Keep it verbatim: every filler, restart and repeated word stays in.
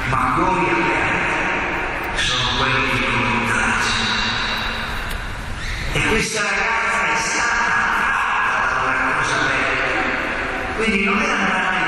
ma cuori aperti sono quelli che incontrarsi. E questa ragazza è stata fatta da una cosa bella, quindi non era una